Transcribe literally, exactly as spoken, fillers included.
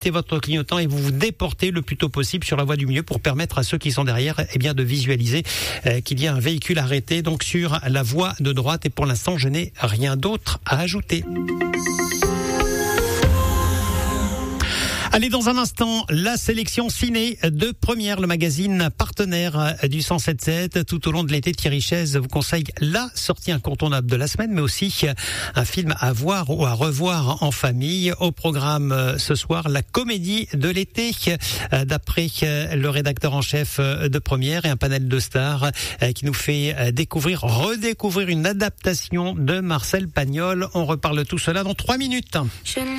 votre clignotant et vous vous déportez le plus tôt possible sur la voie du milieu pour permettre à ceux qui sont derrière eh bien, de visualiser euh, qu'il y a un véhicule arrêté donc sur la voie de droite. Et pour l'instant, je n'ai rien d'autre à ajouter. Allez, dans un instant, la sélection ciné de Première, le magazine partenaire du cent sept sept. Tout au long de l'été, Thierry Chaise vous conseille la sortie incontournable de la semaine, mais aussi un film à voir ou à revoir en famille. Au programme ce soir, la comédie de l'été, d'après le rédacteur en chef de Première et un panel de stars qui nous fait découvrir, redécouvrir une adaptation de Marcel Pagnol. On reparle tout cela dans trois minutes. Je